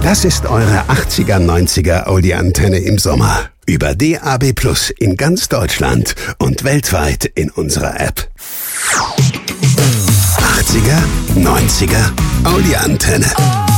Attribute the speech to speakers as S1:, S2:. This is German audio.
S1: Das ist eure 80er-90er Audi-Antenne im Sommer. Über DAB+ in ganz Deutschland und weltweit in unserer App. 80er, 90er Audi-Antenne.